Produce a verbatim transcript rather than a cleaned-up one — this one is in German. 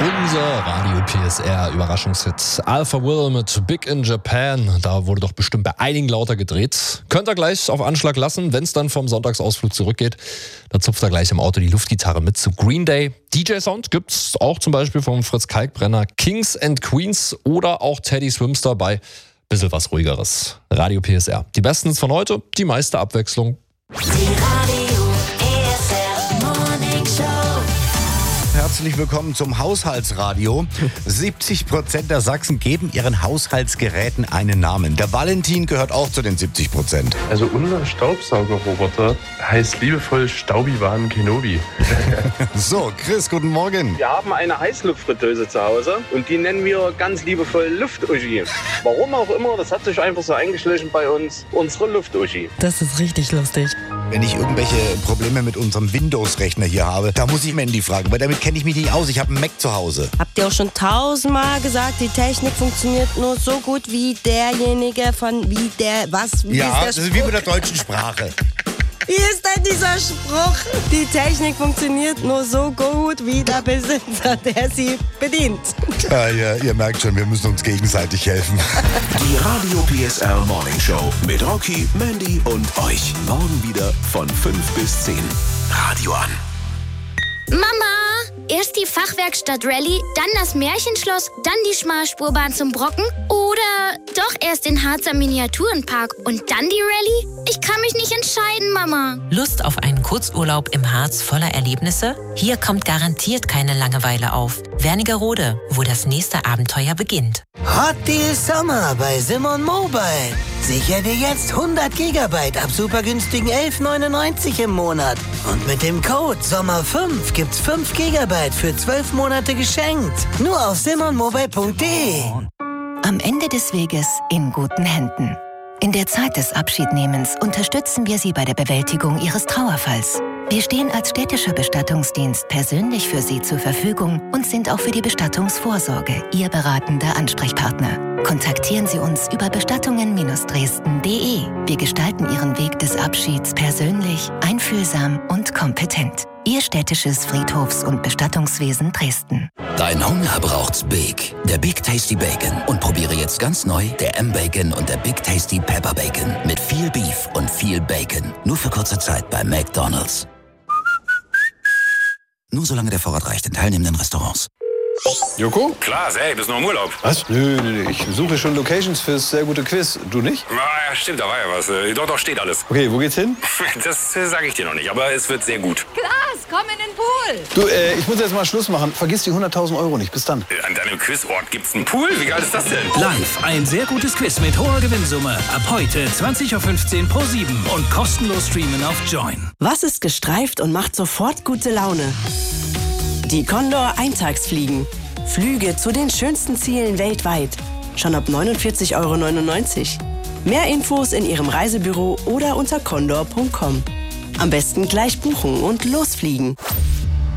Unser Radio P S R Überraschungshit Alpha Will mit Big in Japan. Da wurde doch bestimmt bei einigen lauter gedreht. Könnt ihr gleich auf Anschlag lassen, wenn es dann vom Sonntagsausflug zurückgeht. Da zupft er gleich im Auto die Luftgitarre mit zu Green Day. D J-Sound gibt's auch zum Beispiel vom Fritz Kalkbrenner, Kings and Queens oder auch Teddy Swims dabei. Bisschen was Ruhigeres. Radio P S R. Die Bestens von heute, die meiste Abwechslung. Die Radio P S R Morning Show. Herzlich willkommen zum Haushaltsradio. siebzig Prozent der Sachsen geben ihren Haushaltsgeräten einen Namen. Der Valentin gehört auch zu den siebzig Prozent. Also unser Staubsaugerroboter heißt liebevoll Staubi-Wan Kenobi. So, Chris, guten Morgen. Wir haben eine Heißluftfritteuse zu Hause und die nennen wir ganz liebevoll Luft-Uschi. Warum auch immer, das hat sich einfach so eingeschlichen bei uns, unsere Luft-Uschi. Das ist richtig lustig. Wenn ich irgendwelche Probleme mit unserem Windows-Rechner hier habe, da muss ich Mandy fragen, weil damit kenne ich mich nicht aus. Ich habe einen Mac zu Hause. Habt ihr auch schon tausendmal gesagt, die Technik funktioniert nur so gut wie derjenige von wie der, was, wie Ja, ist der das Spruch? ist wie mit der deutschen Sprache. Wie ist denn dieser Spruch? Die Technik funktioniert nur so gut wie der Besitzer, der sie bedient. Ja, ja, ihr merkt schon, wir müssen uns gegenseitig helfen. Die Radio P S R Morning Show mit Rocky, Mandy und euch. Morgen wieder von fünf bis zehn. Radio an. Mama, erst die Fachwerkstatt Rallye, dann das Märchenschloss, dann die Schmalspurbahn zum Brocken oder doch erst den Harzer Miniaturenpark und dann die Rallye? Ich kann mich nicht entscheiden, Mama. Lust auf einen Kurzurlaub im Harz voller Erlebnisse? Hier kommt garantiert keine Langeweile auf. Wernigerode, wo das nächste Abenteuer beginnt. Hot Deal Sommer bei Simon Mobile. Sicher dir jetzt hundert Gigabyte ab super günstigen elf neunundneunzig im Monat. Und mit dem Code Sommer fünf gibt's fünf Gigabyte für zwölf Monate geschenkt. Nur auf simon mobile punkt de. Am Ende des Weges in guten Händen. In der Zeit des Abschiednehmens unterstützen wir Sie bei der Bewältigung Ihres Trauerfalls. Wir stehen als städtischer Bestattungsdienst persönlich für Sie zur Verfügung und sind auch für die Bestattungsvorsorge Ihr beratender Ansprechpartner. Kontaktieren Sie uns über bestattungen Dresden punkt de. Wir gestalten Ihren Weg des Abschieds persönlich, einfühlsam und kompetent. Ihr städtisches Friedhofs- und Bestattungswesen Dresden. Dein Hunger braucht's Big. Der Big Tasty Bacon. Und probiere jetzt ganz neu der M-Bacon und der Big Tasty Pepper Bacon. Mit viel Beef und viel Bacon. Nur für kurze Zeit bei McDonald's. Nur solange der Vorrat reicht in teilnehmenden Restaurants. Joko? Klar, ey, bist noch im Urlaub. Was? Nö, nö, nö, ich suche schon Locations fürs sehr gute Quiz. Du nicht? Ja, stimmt, da war ja was. Doch, doch, steht alles. Okay, wo geht's hin? Das äh, sage ich dir noch nicht, aber es wird sehr gut. Klaas, komm in den Pool. Du, äh, ich muss jetzt mal Schluss machen. Vergiss die hunderttausend Euro nicht. Bis dann. Äh, An deinem Quizort gibt's einen Pool? Wie geil ist das denn? Live, ein sehr gutes Quiz mit hoher Gewinnsumme. Ab heute zwanzig Uhr fünfzehn pro sieben und kostenlos streamen auf Join. Was ist gestreift und macht sofort gute Laune? Die Condor Eintagsfliegen. Flüge zu den schönsten Zielen weltweit. Schon ab neunundvierzig Euro neunundneunzig. Mehr Infos in Ihrem Reisebüro oder unter condor punkt com. Am besten gleich buchen und losfliegen.